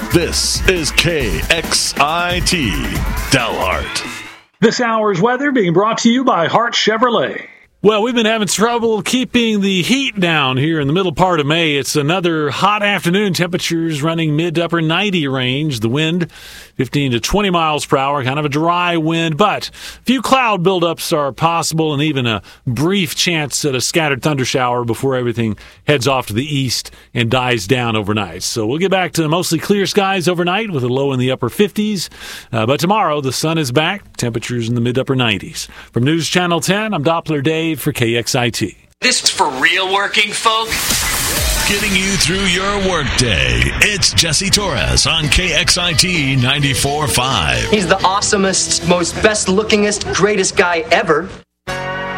This is KXIT Dalhart. This hour's weather being brought to you by Hart Chevrolet. Well, we've been having trouble keeping the heat down here in the middle part of May. It's another hot afternoon. Temperatures running mid to upper 90 range. The wind 15 to 20 miles per hour, kind of a dry wind, but a few cloud buildups are possible and even a brief chance at a scattered thunder shower before everything heads off to the east and dies down overnight. So we'll get back to mostly clear skies overnight with a low in the upper 50s. But tomorrow the sun is back. Temperatures in the mid to upper 90s. From News Channel 10, I'm Doppler Dave for KXIT. This is for real working folk. Getting you through your workday. It's Jesse Torres on KXIT 94.5. He's the awesomest, most best-lookingest, greatest guy ever.